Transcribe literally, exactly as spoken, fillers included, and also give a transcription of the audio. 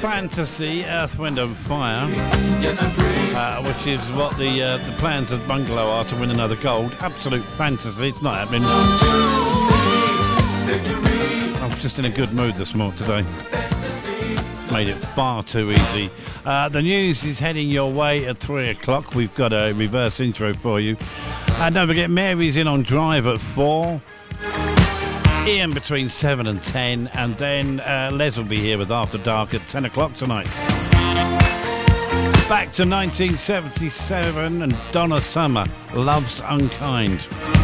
Fantasy, Earth, Wind and Fire, uh, which is what the uh, the plans of Bungalow are to win another gold. Absolute fantasy. It's not happening. I was just in a good mood this morning today. Made it far too easy. Uh, the news is heading your way at three o'clock. We've got a reverse intro for you. And don't forget, Mary's in on Drive at four. Ian between seven and ten. And then uh, Les will be here with After Dark at ten o'clock tonight. Back to nineteen seventy-seven and Donna Summer, Love's Unkind.